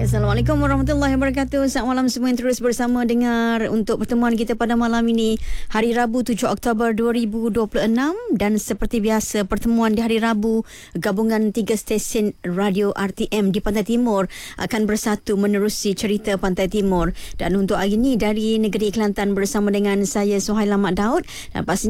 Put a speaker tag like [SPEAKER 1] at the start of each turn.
[SPEAKER 1] Assalamualaikum warahmatullahi wabarakatuh. Selamat malam semua yang terus bersama dengar untuk pertemuan kita pada malam ini, hari Rabu 7 Oktober 2026. Dan seperti biasa, pertemuan di hari Rabu gabungan 3 stesen radio RTM di Pantai Timur akan bersatu menerusi cerita Pantai Timur. Dan untuk hari ini dari negeri Kelantan bersama dengan saya Suhaila Mak Daud, dan pastinya